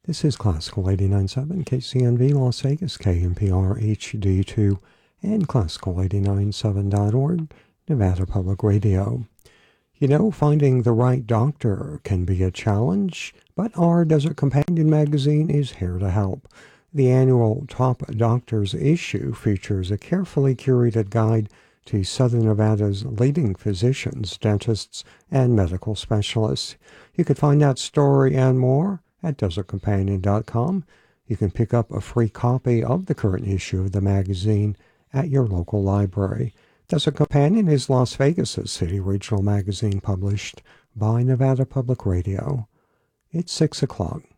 This is Classical 89.7 KCNV Las Vegas, KNPR HD2, and Classical897.org, Nevada Public Radio. You know, finding the right doctor can be a challenge, but our Desert Companion magazine is here to help. The annual Top Doctors issue features a carefully curated guide to Southern Nevada's leading physicians, dentists, and medical specialists. You can find that story and more at desertcompanion.com. You can pick up a free copy of the current issue of the magazine at your local library. Desert Companion is Las Vegas' city regional magazine published by Nevada Public Radio. It's 6 o'clock.